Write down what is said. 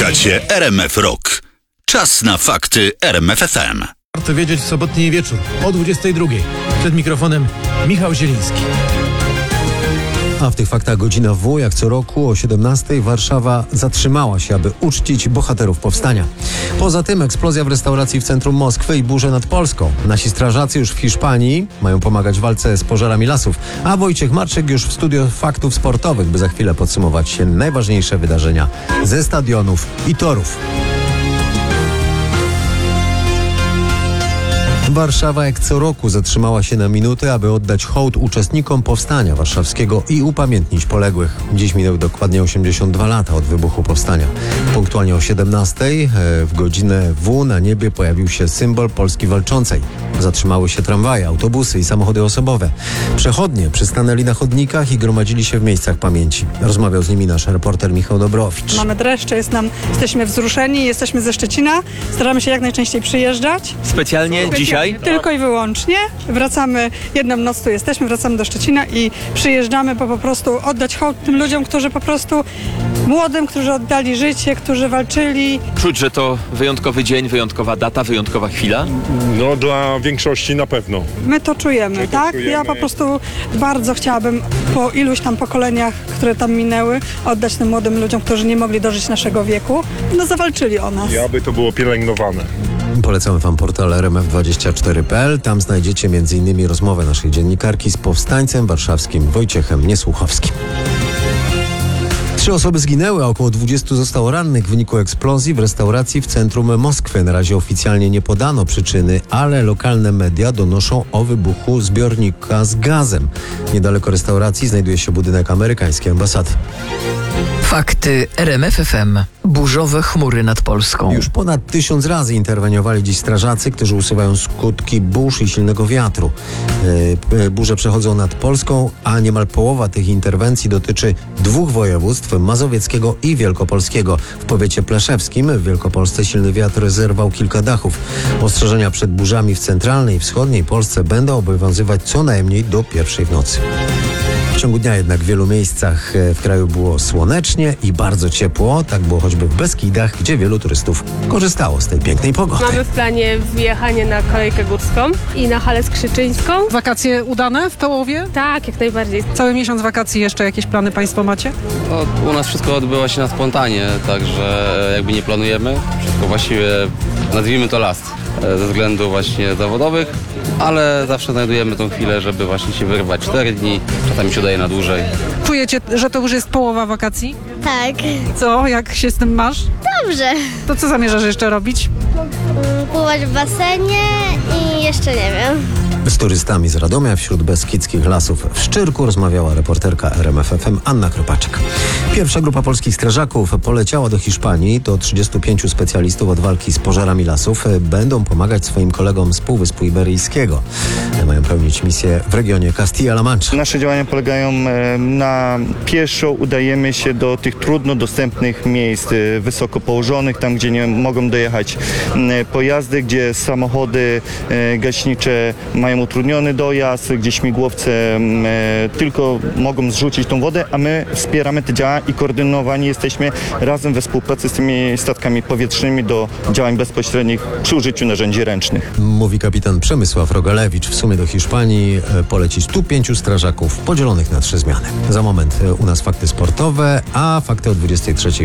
Słuchacie RMF Rock. Czas na fakty RMF FM. Warto wiedzieć w sobotni wieczór o 22:00. Przed mikrofonem Michał Zieliński. A w tych faktach godzina W, jak co roku o 17:00 Warszawa zatrzymała się, aby uczcić bohaterów powstania. Poza tym eksplozja w restauracji w centrum Moskwy i burze nad Polską. Nasi strażacy już w Hiszpanii mają pomagać w walce z pożarami lasów, a Wojciech Marczyk już w studio faktów sportowych, by za chwilę podsumować się najważniejsze wydarzenia ze stadionów i torów. Warszawa jak co roku zatrzymała się na minutę, aby oddać hołd uczestnikom powstania warszawskiego i upamiętnić poległych. Dziś minęły dokładnie 82 lata od wybuchu powstania. Punktualnie o 17:00 w godzinę W na niebie pojawił się symbol Polski walczącej. Zatrzymały się tramwaje, autobusy i samochody osobowe. Przechodnie przystanęli na chodnikach i gromadzili się w miejscach pamięci. Rozmawiał z nimi nasz reporter Michał Dobrowicz. Mamy dreszcze, jesteśmy wzruszeni, jesteśmy ze Szczecina. Staramy się jak najczęściej przyjeżdżać. Specjalnie dzisiaj? Tylko i wyłącznie. Wracamy, jedną noc tu jesteśmy, wracamy do Szczecina i przyjeżdżamy, bo po prostu oddać hołd tym ludziom, którzy po prostu młodym, którzy oddali życie, którzy walczyli. Czuć, że to wyjątkowy dzień, wyjątkowa data, wyjątkowa chwila? No dla większości na pewno. My to czujemy, tak? czujemy. Ja po prostu bardzo chciałabym po iluś tam pokoleniach, które tam minęły, oddać tym młodym ludziom, którzy nie mogli dożyć naszego wieku. No zawalczyli o nas. I aby to było pielęgnowane. Polecamy wam portal rmf24.pl. Tam znajdziecie m.in. rozmowę naszej dziennikarki z powstańcem warszawskim Wojciechem Niesłuchowskim. 3 osoby zginęły, a około 20 zostało rannych w wyniku eksplozji w restauracji w centrum Moskwy. Na razie oficjalnie nie podano przyczyny, ale lokalne media donoszą o wybuchu zbiornika z gazem. Niedaleko restauracji znajduje się budynek amerykańskiej ambasady. Fakty RMF FM. Burzowe chmury nad Polską. Już ponad 1000 razy interweniowali dziś strażacy, którzy usuwają skutki burz i silnego wiatru. Burze przechodzą nad Polską, a niemal połowa tych interwencji dotyczy 2 województw, mazowieckiego i wielkopolskiego. W powiecie pleszewskim w Wielkopolsce silny wiatr zerwał kilka dachów. Ostrzeżenia przed burzami w centralnej i wschodniej Polsce będą obowiązywać co najmniej do 1:00 w nocy. W ciągu dnia jednak w wielu miejscach w kraju było słonecznie i bardzo ciepło. Tak było choćby w Beskidach, gdzie wielu turystów korzystało z tej pięknej pogody. Mamy w planie wjechanie na kolejkę górską i na halę skrzyczyńską. Wakacje udane w połowie? Tak, jak najbardziej. Cały miesiąc wakacji jeszcze jakieś plany państwo macie? U nas wszystko odbywa się na spontanie, także jakby nie planujemy. Wszystko właściwie, nazwijmy to last, ze względów właśnie zawodowych, ale zawsze znajdujemy tą chwilę, żeby właśnie się wyrwać 4 dni, czasami się udaje na dłużej. Czujecie, że to już jest połowa wakacji? Tak. Co? Jak się z tym masz? Dobrze. To co zamierzasz jeszcze robić? Pływać w basenie i jeszcze nie wiem. Z turystami z Radomia wśród beskidzkich lasów w Szczyrku rozmawiała reporterka RMF FM Anna Kropaczek. Pierwsza grupa polskich strażaków poleciała do Hiszpanii. To 35 specjalistów od walki z pożarami lasów. Będą pomagać swoim kolegom z Półwyspu Iberyjskiego. Mają pełnić misję w regionie Castilla-La Mancha. Nasze działania polegają na pieszo udajemy się do tych trudno dostępnych miejsc, wysoko położonych, tam gdzie nie mogą dojechać pojazdy, gdzie samochody gaśnicze mają utrudniony dojazd, gdzie śmigłowce tylko mogą zrzucić tą wodę, a my wspieramy te działania i koordynowani jesteśmy razem we współpracy z tymi statkami powietrznymi do działań bezpośrednich przy użyciu narzędzi ręcznych. Mówi kapitan Przemysław Rogalewicz. W sumie do Hiszpanii poleci 105 strażaków podzielonych na 3 zmiany. Za moment u nas fakty sportowe, a fakty o 23:00